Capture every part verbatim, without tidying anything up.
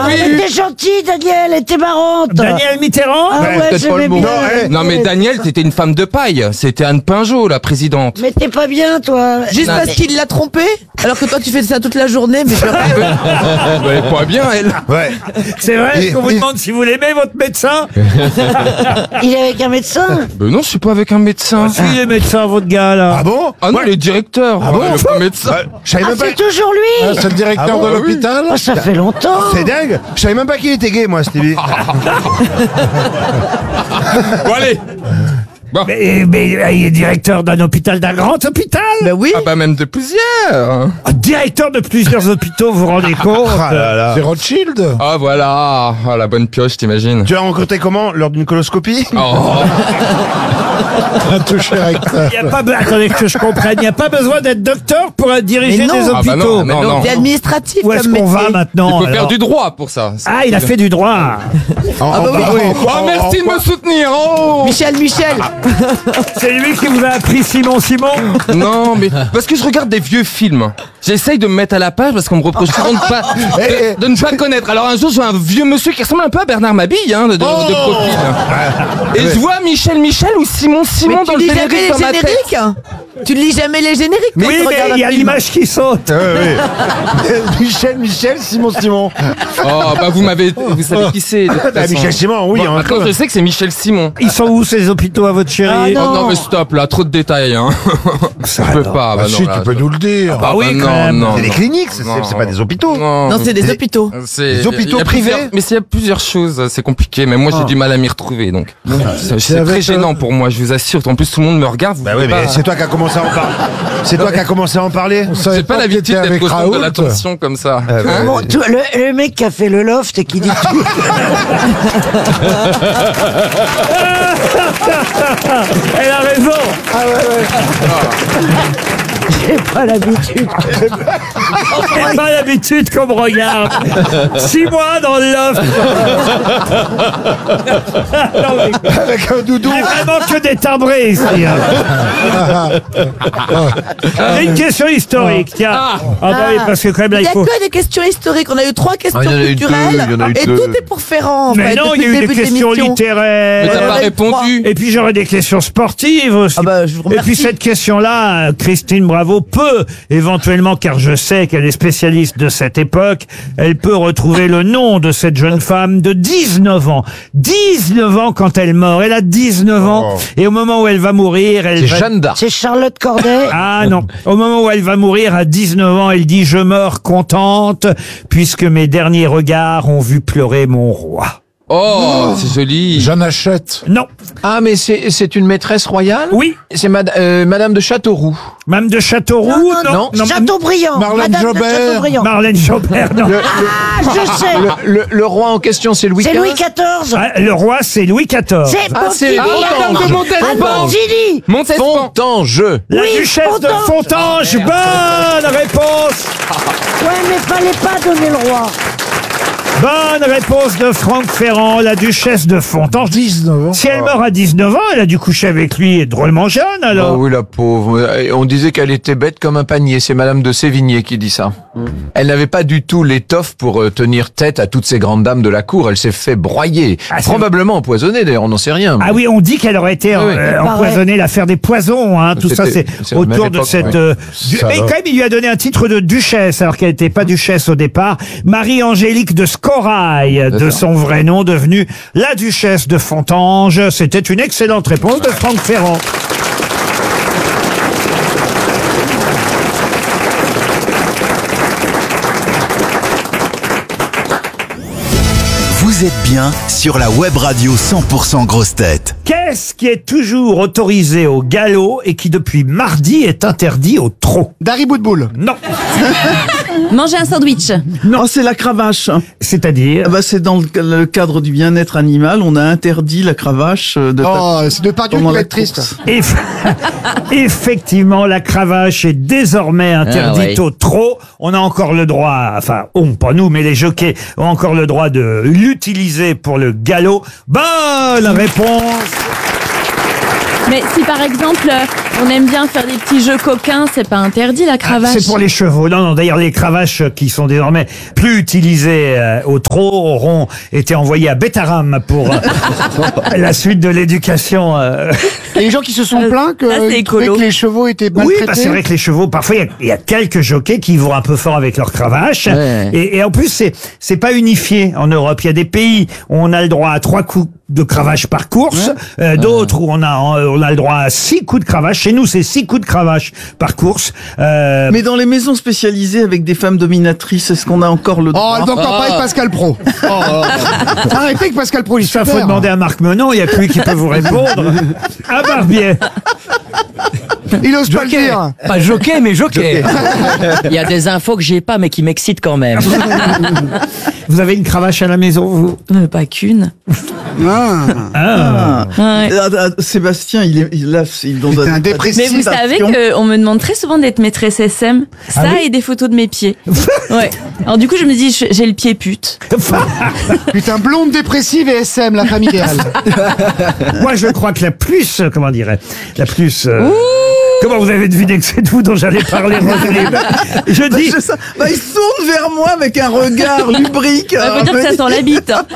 oui. Elle était gentille, Daniel, elle était marrante. Daniel Mitterrand. Ah ouais, peut-être pas j'aimais le mot. bien. Non, eh. Non, mais Daniel, c'était une femme de paille. C'était Anne Pinjot, la présidente. Mais t'es pas bien, toi. Juste Non, parce mais- qu'il l'a trompé. Alors que toi, tu fais ça toute la journée, mais je Elle est pas bien, elle. Ouais. C'est vrai Et- qu'on vous et- demande si vous l'aimez, votre médecin. Il est avec un médecin. Ben non, je suis pas avec un médecin. Si, il est médecin, votre gars, là. Ah bon? Ah non, il est directeur. Ah bon? Le pas médecin. Ouais, je savais Ah, même pas. c'est toujours lui. Ah, c'est le directeur Ah bon, de ah oui. l'hôpital. Oh, ça fait longtemps. C'est dingue. Je savais même pas qu'il était gay, moi, Stevie. Bon, allez. Bon. Mais, mais euh, il est directeur d'un hôpital, d'un grand hôpital. Ben oui. Ah bah même de plusieurs. Ah, directeur de plusieurs hôpitaux, vous vous rendez compte? Ah là là. C'est Rothschild. Ah voilà. Ah la bonne pioche, t'imagines. Tu as rencontré comment? Lors d'une coloscopie? Oh. Un touché recteur. Il n'y a pas, be- attendez que je comprenne, il n'y a pas besoin d'être docteur pour euh, diriger Mais non. des Ah bah hôpitaux. non, non, non. C'est administratif Où est-ce comme qu'on va métier. maintenant? Il faut faire alors du droit pour ça. Ah, il a fait du droit. Ah bah oui. Oh, merci de me soutenir. Oh. Michel, Michel. C'est lui qui vous a appris Simon Simon. Non, mais parce que je regarde des vieux films. J'essaye de me mettre à la page parce qu'on me reproche souvent de, pas, Eh, de, de ne pas connaître. Alors un jour, je vois un vieux monsieur qui ressemble un peu à Bernard Mabille, hein, de, de, de profil. Et je vois Michel Michel ou Simon Simon Mais dans tu le lis jamais générique les dans ma tête. génériques. Tu lis jamais les génériques. quand Oui, tu regardes mais un il y a film. l'image qui saute. Ouais, ouais. Michel, Michel, Simon, Simon. Oh, bah vous m'avez, vous savez qui c'est. de toute Ah, façon. Michel Simon, oui. Bon, hein, maintenant, quoi. je sais que c'est Michel Simon. Ils sont où ces hôpitaux à votre chérie? Ah, Oh non, mais stop, là, trop de détails, hein. Je peux pas, bah Ah non, si, là, tu peux je- nous le dire. Ah oui, bah quand non, même. non, C'est des non. cliniques, c'est Non. c'est pas des hôpitaux. Non, c'est des hôpitaux. C'est- Des hôpitaux il y a privés. plusieurs- Mais s'il y a plusieurs choses, c'est compliqué. Mais moi, j'ai du mal à m'y retrouver, donc. C'est c'est avec, très euh, gênant pour moi, je vous assure. En plus, tout le monde me regarde. Vous Bah oui, pouvez mais pas- c'est toi qui as commencé à en parler. C'est toi qui as commencé à en parler. On savait J'ai pas que l'habitude t'étais d'être avec au centre de Raoult. l'attention comme ça. Euh, ouais. Bon, tout- le, le mec qui a fait le loft et qui dit tout. Elle a raison. J'ai pas l'habitude. J'ai pas l'habitude qu'on me regarde. Six mois dans le loft. Non, mais- Avec un doudou. Il y a vraiment que des timbrés ici. hein. J'ai une question historique, tiens. Ah, bah oui, parce que quand même là, Il il y a faut... que des questions historiques. On a eu trois questions Ah, il y en a eu deux, culturelles. il y en a eu et deux. tout est pour Ferrand. En Mais fait, non, il y depuis a eu le des début de questions l'émission. Mais littéraires. t'as Euh, pas avec répondu. Et puis j'aurai des questions sportives aussi. Ah bah, je vous Et puis remercie. cette question-là, euh, Christine Bravo peut éventuellement, car je sais qu'elle est spécialiste de cette époque, elle peut retrouver le nom de cette jeune femme de dix-neuf ans. dix-neuf ans quand elle meurt. Elle a dix-neuf ans. Oh. Et au moment où elle va mourir, elle va... d'Arc. C'est Charlotte Corday. Ah non. Au moment où elle va mourir, à dix-neuf ans, elle dit « Je meurs contente, puisque mes derniers regards ont vu pleurer mon roi Oh, c'est joli. Jeanne Hachette. ». Non. Ah, mais c'est c'est une maîtresse royale? Oui. C'est mad- euh, Madame de Châteauroux. Mme de Châteauroux. Non, non. Chateaubriand. Marlène Madame de Jobert. Chateaubriand. Marlène Jobert, non. Ah, je sais. Le, le, le roi en question, c'est Louis C'est quinze? Louis quatorze. Ah, le roi, c'est Louis quatorze. C'est Ah, c'est Pontivy. Fontange. de Montespan. Ah, Pontivy. Montespan. Fontange. La Oui, duchesse de Fontange. Fontange. Bonne réponse. Ouais, mais fallait pas donner le roi. Bonne réponse de Franck Ferrand, la duchesse de Fontange. dix-neuf ans. Si elle meurt à dix-neuf ans, elle a dû coucher avec lui drôlement jeune, alors. Oh oui, la pauvre. On disait qu'elle était bête comme un panier. C'est Madame de Sévigné qui dit ça. Elle n'avait pas du tout l'étoffe pour euh, tenir tête à toutes ces grandes dames de la cour. Elle s'est fait broyer. Ah, c'est- Probablement empoisonnée, d'ailleurs, on n'en sait rien. Ah oui, on dit qu'elle aurait été Oui, oui. euh, Pareil. empoisonnée, l'affaire des poisons, hein, tout ça c'est C'était- c'est la même autour de époque, cette... ouais. euh, du- Ça Mais va. quand même, il lui a donné un titre de duchesse, alors qu'elle n'était pas duchesse au départ. Marie-Angélique de Scorail, de ça. son vrai nom, devenue la duchesse de Fontange. C'était une excellente réponse de Franck Ferrand. Vous êtes bien sur la web radio cent pour cent Grosses Têtes. Qu'est-ce qui est toujours autorisé au galop et qui depuis mardi est interdit au trot? Dari Boudboul. Non. Manger un sandwich. Non, c'est la cravache. C'est-à-dire? Ah bah, c'est dans le, le cadre du bien-être animal, on a interdit la cravache euh, de Oh, c'est de Pardieu qui pendant va la être triste. course. Eff- Effectivement, la cravache est désormais interdite Ah ouais. au trot. On a encore le droit, enfin, on, pas nous, mais les jockeys ont encore le droit de l'utiliser pour le galop. Bonne réponse. Mais si par exemple, On aime bien faire des petits jeux coquins, c'est pas interdit la cravache. C'est pour les chevaux. Non, non. D'ailleurs, les cravaches qui sont désormais plus utilisées euh, au trot auront été envoyées à Bétaram pour euh, la suite de l'éducation. Euh. Et les gens qui se sont plaints que, Ça, c'est ils trouvaient écolo. que les chevaux étaient mal Oui, traités. bah c'est vrai que les chevaux, parfois, il y a- il y, a quelques jockeys qui vont un peu fort avec leur cravache. Ouais. Et, et en plus, c'est c'est pas unifié en Europe. Il y a des pays où on a le droit à trois coups de cravache par course, euh, d'autres où on a on a le droit à six coups de cravache. Chez nous, c'est six coups de cravache par course. Euh, Mais dans les maisons spécialisées avec des femmes dominatrices, est-ce qu'on a encore le Oh, droit elle va encore parler de Pascal Pro. Oh, arrêtez avec Pascal Pro, il est ça, super. faut demander à Marc Menon. Il y a que lui qui peut vous répondre. À Barbier. Il ose pas le dire. Pas jockey, mais jockey. Il y a des infos que j'ai pas, mais qui m'excitent quand même. Vous avez une cravache à la maison, vous? Euh, pas qu'une. Ah. Ah. Ouais. Ah, ah, Sébastien, il est, il a, il est dans T'es un, un dépressif. Mais vous savez qu'on me demande très souvent d'être maîtresse S M. Ça Ah oui et des photos de mes pieds. Ouais. Alors du coup, je me dis, je- j'ai le pied pute. Putain, blonde dépressive et S M, la femme idéale. Moi, je crois que la plus, euh, comment dirais, la plus. euh, Comment vous avez deviné que c'est de vous dont j'allais parler, Roselyne? Je dis. Je sais- bah, il se tourne vers moi avec un regard lubrique. Ça veut dire que ça sent la bite. hein.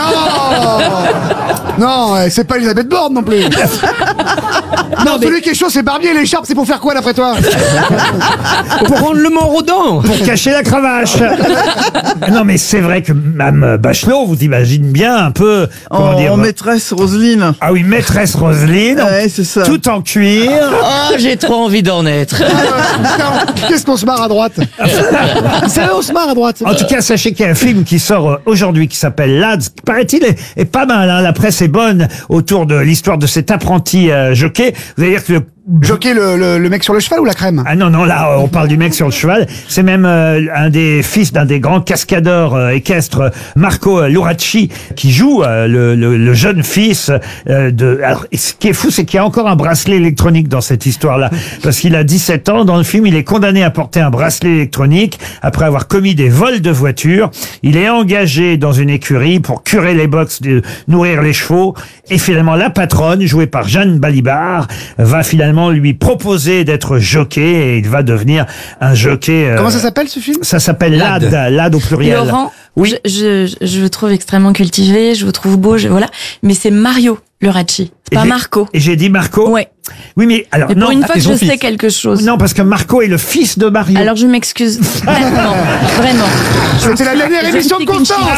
Non Non, euh, c'est pas Elisabeth Borne non plus. Non, celui qui est chaud, c'est Barbier. L'écharpe, c'est pour faire quoi, d'après toi? Pour rendre le mort aux dents. Pour cacher la cravache. Non, mais c'est vrai que Mme Bachelot, vous imagine bien un peu, comment En, dire. en maîtresse Roselyne. Ah oui, maîtresse Roselyne. Ouais, c'est ça. Tout en cuir. Ah, j'ai trop envie d'en être. Putain, qu'est-ce qu'on se marre à droite? C'est vrai, on se marre à droite. En tout cas, sachez qu'il y a un film qui sort euh, aujourd'hui qui s'appelle Lads, qui paraît-il est, est pas mal. Hein. La presse est bonne autour de l'histoire de cet apprenti euh, jockey. Vous allez dire que le Jockey, le, le, le mec sur le cheval ou la crème? Ah non, non, là, on parle du mec sur le cheval. C'est même euh, un des fils d'un des grands cascadeurs euh, équestres, euh, Marco euh, Luracci, qui joue euh, le, le, le jeune fils euh, de... Alors, et ce qui est fou, c'est qu'il y a encore un bracelet électronique dans cette histoire-là. Parce qu'il a dix-sept ans. Dans le film, il est condamné à porter un bracelet électronique après avoir commis des vols de voitures. Il est engagé dans une écurie pour curer les box, de nourrir les chevaux. Et finalement, la patronne, jouée par Jeanne Balibar, va finalement lui proposer d'être jockey et il va devenir un jockey. euh, Comment ça s'appelle, ce film? Ça s'appelle Lad, Lad. Lad au pluriel. Laurent, Oui. je, je, je vous trouve extrêmement cultivé, je vous trouve beau, je, voilà. Mais c'est Mario Luracci, Et pas j'ai- Marco. Et j'ai dit Marco. Ouais. Oui, mais alors Et pour non. une fois ah, que son je fils. sais quelque chose. Non, parce que Marco est le fils de Mario. Alors je m'excuse. Vraiment, vraiment. C'était la dernière Je émission ne de sais qu'une Constance.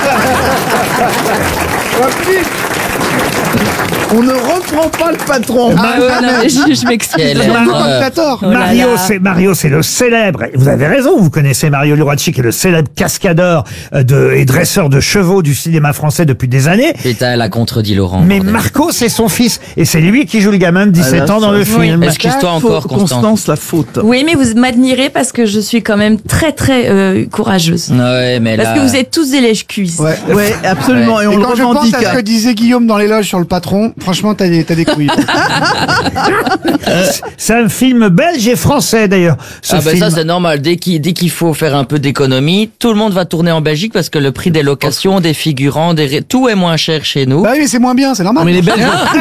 On ne reprend pas le patron. Ah, Ouais, non, mais je, je m'excuse. Quelle vraiment. erreur. Commentateur. Oh là Mario, là. c'est Mario, c'est le célèbre. Vous avez raison, vous connaissez Mario Luracci, qui est le célèbre cascadeur euh, de, et dresseur de chevaux du cinéma français depuis des années. Putain, elle a contredit Laurent. Mais bordel. Marco, c'est son fils, et c'est lui qui joue le gamin de dix-sept Ah là, ans dans ça- le Oui. film. Excuse-toi encore, Faute- Constance. Constance, la faute. Oui, mais vous m'admirez parce que je suis quand même très très euh, courageuse. Ouais, mais là. Parce que vous êtes tous des lèche-cuisses. Ouais. Ouais, absolument. Et Et on le quand je pense revendique. à ce que disait Guillaume dans l'éloge sur le patron, franchement, t'as des, t'as des couilles. C'est un film belge et français d'ailleurs. Ce Ah ben film. ça c'est normal, dès qu'il dès qu'il faut faire un peu d'économie, tout le monde va tourner en Belgique parce que le prix des locations, des figurants, des ré- tout est moins cher chez nous. Bah oui, mais c'est moins bien, c'est normal. Mais les Belges.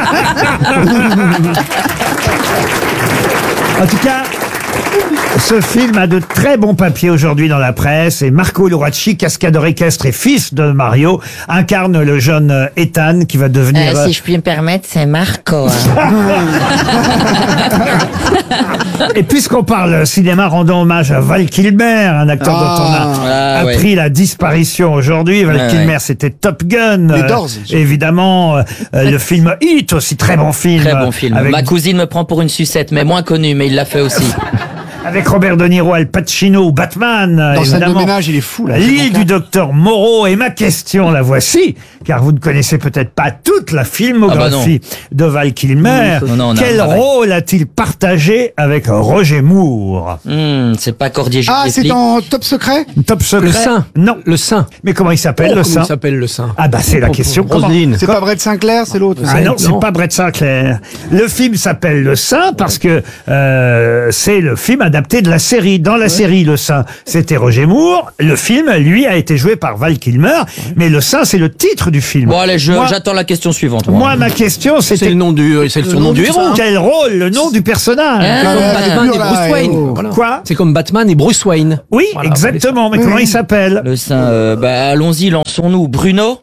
En tout cas, ce film a de très bons papiers aujourd'hui dans la presse et Marco Luracci, cascadeur équestre et fils de Mario, incarne le jeune euh, Ethan qui va devenir... Euh, euh, si je puis me permettre, c'est Marco. hein. Et puisqu'on parle cinéma, rendons hommage à Val Kilmer, un acteur Ah. dont on a Ah, appris ouais. la disparition aujourd'hui. Val Ouais, Kilmer, ouais. c'était Top Gun. Les euh, Doors. évidemment, euh, euh, le film Hit, aussi très bon film. Très bon euh, film. Avec, Ma cousine me prend pour une sucette, mais moins connue, mais il l'a fait aussi. avec Robert De Niro, Al Pacino, Batman. euh, Dans scène de évidemment. ménage, il est fou, là. L'île du docteur Moreau. Et ma question, la voici, car vous ne connaissez peut-être pas toute la filmographie de Val Kilmer. Non, non, on a Quel un travail. rôle a-t-il partagé avec Roger Moore? Hmm, c'est pas Cordier Ah, Jules c'est Flic. dans Top Secret? Top secret. Le sein. Non. Le sein. Mais comment il s'appelle, Oh, le comment sein? il s'appelle le sein? Ah bah c'est la question. Comment- C'est pas Brett Sinclair, c'est l'autre. Ah non, c'est non. pas Brett Sinclair. Le film s'appelle Le Sein parce que euh, c'est le film adapté adapté de la série. Dans la série, Le Saint, c'était Roger Moore. Le film, lui, a été joué par Val Kilmer. Mais Le Saint, c'est le titre du film. Bon, allez, je- Moi- j'attends la question suivante. Moi, ma question, c'était... C'est le nom du, c'est le surnom du héros. Quel rôle, le nom du personnage Hein Comme Ouais, Batman dur, et là, Bruce Wayne. oh. Voilà. Quoi C'est comme Batman et Bruce Wayne. Oui, Voilà, exactement. Mais comment il s'appelle Le Saint, euh, bah, allons-y, lançons-nous. Bruno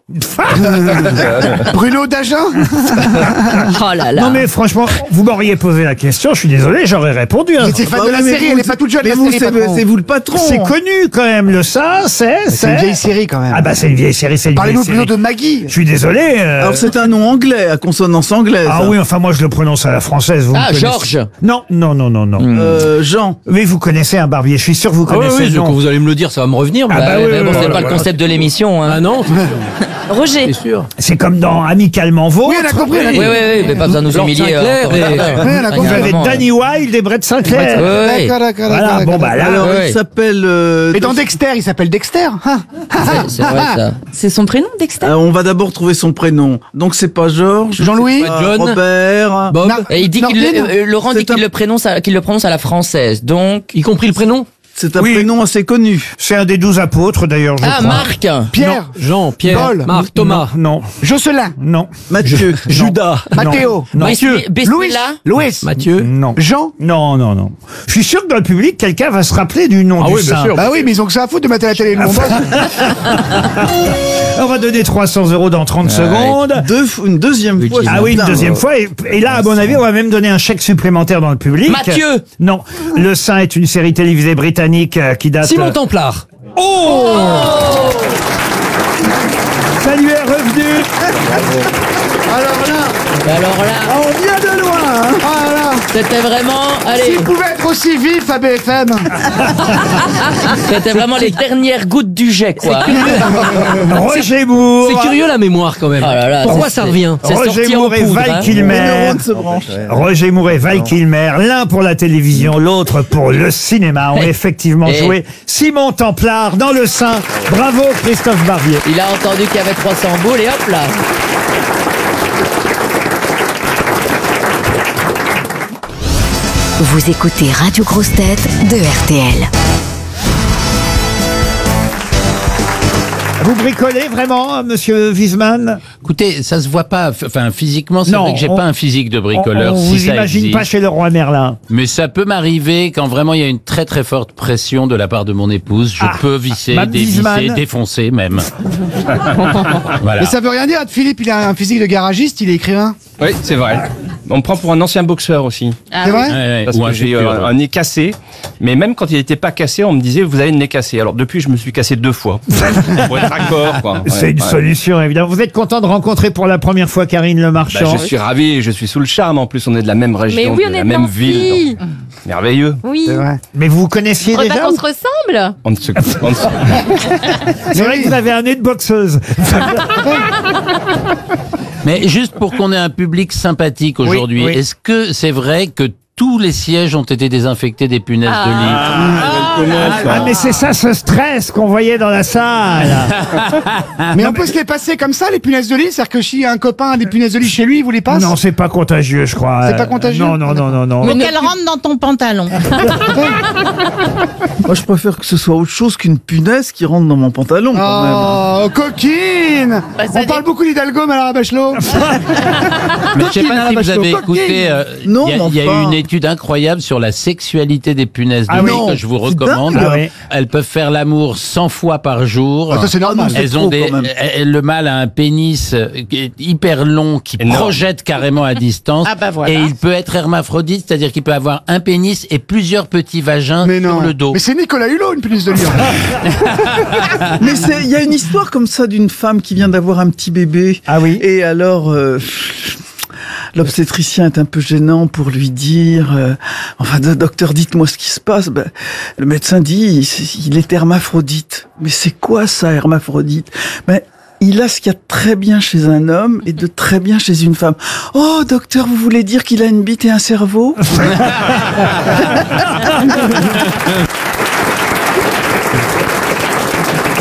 Bruno Dagen. Oh là là. Non mais franchement, vous m'auriez posé la question, je suis désolé, j'aurais répondu. hein. Mais c'est fan Bah de oui, la mais série, vous- elle est pas toute jeune, Mais la vous, série, c'est patron. c'est vous le patron. C'est connu quand même, Le Saint, c'est... C'est une vieille série quand même. Ah bah c'est une vieille série, c'est une vieille Parlez-nous série. plutôt de Maggie. Je suis désolé. euh, Alors c'est un nom anglais, à consonance anglaise. Ah oui, enfin moi je le prononce à la française. Vous Ah, me connaissez. Georges. Non, non, non, non, non. Euh, Jean. Mais vous connaissez un barbier, je suis sûr que vous Ah oui, connaissez oui, le je- nom. quand vous allez me le dire, ça va me revenir. Ah mais- bah Ouais, oui, mais oui, bon, oui, c'est oui, pas le voilà. concept de l'émission. Hein. Ah non, Roger. c'est sûr. C'est comme dans Amicalement Vôtre. Oui, on a compris. on a Oui, compris. oui, oui, mais pas besoin de nous Lord humilier. Sinclair encore. et- Ouais, Ouais, on a ça, compris. il y a Vous un avez moment, Danny Wilde et Brett Sinclair. Ouais, ouais. D'accord, d'accord, Voilà, d'accord, bon d'accord. bah là... Alors ouais. il s'appelle. euh, Et dans Dexter, il s'appelle Dexter. Hein C'est- C'est vrai ça. C'est son prénom, Dexter. euh, on va d'abord trouver son prénom. Donc c'est pas Georges. Jean-Louis. c'est pas John. Robert. Bob, Na- Et il dit qu'il Nordine. le- euh, Laurent dit C'est qu'il un- le prononce à, qu'il le prononce à la française. Donc y compris le prénom. C'est un Oui. prénom assez connu. C'est un des douze apôtres d'ailleurs, je ah crois. Marc. Pierre. Jean, Pierre, Paul. Marc, Thomas, Non, Jocelyn. non, Mathieu. Judas, Mathéo. non, Mathieu, Bes- Louis. Bestella. Louis. Mathieu. non, Jean. non, non, non. Je suis sûr que dans le public, quelqu'un va se rappeler du nom Ah du oui, bien saint. sûr. Bah oui, mais ils ont que ça à foutre de mater la télé. Nous, on bosse. On va donner trois cents euros dans trente secondes. Deux, f- une deuxième fois. Ah c'est oui, une plein, deuxième euh. fois. Et, et là, à mon avis, on va même donner un chèque supplémentaire dans le public. Mathieu. Non. Le Saint est une série télévisée britannique euh, qui date... Simon Templar. Oh, Ça lui est revenu. Alors là, Alors là, Ah, on vient de loin. Hein. ah là. c'était vraiment, allez, S'il pouvait être aussi vif à B F M. c'était vraiment les dernières gouttes du jet, quoi. Roger Moore. C'est curieux la mémoire quand même. Oh là là, Pourquoi c'est- ça revient C'est Roger sorti en Moore et poudre, Val hein. Les Kilmer. neurones se branchent. Roger Moore et Val Kilmer, l'un pour la télévision, l'autre pour le cinéma, ont Eh. effectivement Eh. joué Simon Templar dans Le Saint. Bravo Christophe Barbier. Il a entendu qu'il y avait trois cents boules et hop là. Vous écoutez Radio Grosse Tête de R T L. Vous bricolez vraiment, monsieur Wiesmann? Écoutez, ça se voit pas. F- Enfin, physiquement, c'est Non, vrai que j'ai on- pas un physique de bricoleur. On, on si vous ça imagine existe. pas chez le roi Merlin. Mais ça peut m'arriver quand vraiment il y a une très très forte pression de la part de mon épouse. Je Ah, peux visser, Mme dévisser, Wiesmann. défoncer même. Voilà. Mais ça veut rien dire. Philippe, il a un physique de garagiste, il est écrivain. Oui, c'est vrai. On me prend pour un ancien boxeur aussi. C'est vrai. Ouais, ouais, Parce ou que un j'ai euh, futur. un nez cassé. Mais même quand il n'était pas cassé, on me disait vous avez le nez cassé. Alors depuis, je me suis cassé deux fois. Pour être raccord, quoi. C'est Ouais, une ouais. solution, évidemment. Vous êtes content de rencontrer pour la première fois Karine Le Bah, Marchand? je suis ravi, je suis sous le charme. En plus, on est de la même région, oui, on de est la de même Nancy. ville. donc, Merveilleux. Oui. C'est vrai. Mais vous vous connaissiez On déjà? qu'on se ressemble. On ne se- on ne se- C'est vrai que vous avez un nez de boxeuse. Mais juste pour qu'on ait un public sympathique aujourd'hui, oui. est-ce que c'est vrai que tous les sièges ont été désinfectés des punaises de lit? Ah, mais c'est ça ce stress qu'on voyait dans la salle. Mais on peut se les passer comme ça, les punaises de lit. C'est-à-dire que si un copain a des punaises de lit chez lui, il vous les passe. Non, c'est pas contagieux, je crois. C'est pas contagieux Non, non, non, non, non. Faut qu'elle rentre dans ton pantalon. Moi, je préfère que ce soit autre chose qu'une punaise qui rentre dans mon pantalon, quand même. Oh, coquine. Bah, ça On parle beaucoup d'Hidalgo, mais alors à Bachelot. Mais je sais Coquine, pas Alain si vous Bachelot, avez coquine. écouté, euh, Non, il y a, il y a enfin. eu une étude incroyable sur la sexualité des punaises de Ah lit oui. que je vous C'est recommande. dingue. Ah oui. Elles peuvent faire l'amour cent fois par jour. Ah, ça, c'est normal. c'est Elles ont trop, des, quand même. elles- le mâle a un pénis euh, qui est hyper long qui Énorme. projette carrément à distance. Ah bah voilà. Et il peut être hermaphrodite, c'est-à-dire qu'il peut avoir un pénis et plusieurs petits vagins Mais non. sur le dos. Mais c'est Nicolas Hulot, une punaise de lit. Mais c'est- il y a une histoire comme ça d'une femme qui vient d'avoir un petit bébé. Ah oui. Et alors, euh, l'obstétricien est un peu gênant pour lui dire, euh, enfin, do- docteur, dites-moi ce qui se passe. Ben, le médecin dit, il- il est hermaphrodite. Mais c'est quoi ça, hermaphrodite? Ben, il a ce qu'il y a de très bien chez un homme et de très bien chez une femme. Oh, docteur, vous voulez dire qu'il a une bite et un cerveau?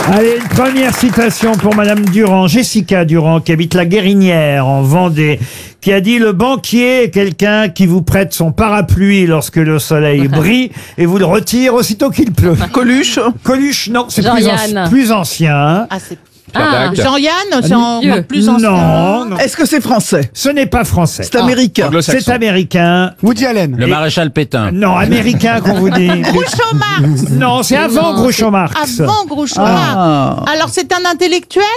Allez, une première citation pour Madame Durand, Jessica Durand, qui habite la Guérinière, en Vendée, qui a dit « Le banquier est quelqu'un qui vous prête son parapluie lorsque le soleil brille et vous le retire aussitôt qu'il pleut. » Coluche. Coluche, non, c'est plus, Jean-Yann. anci- plus ancien. Ah, c'est... Ah, Jean-Yann, c'est en Vieux. plus ancien. Non, non. Est-ce que c'est français? Ce n'est pas français. C'est américain. C'est américain. Woody Allen. Le Et- maréchal Pétain. Non, américain qu'on vous dit. Groucho Marx. Non, c'est avant Non, Groucho Marx. Avant Groucho Ah. Marx. Alors c'est un intellectuel?